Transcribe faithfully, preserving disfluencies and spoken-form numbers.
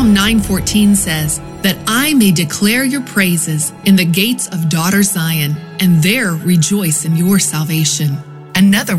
Psalm nine fourteen says, that I may declare your praises in the gates of daughter Zion, and there rejoice in your salvation. Another